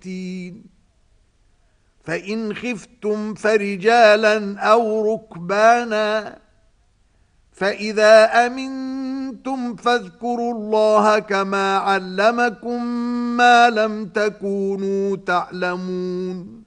ميتين فإن خفتم فرجالا أو ركبانا فإذا أمنتم فاذكروا الله كما علمكم ما لم تكونوا تعلمون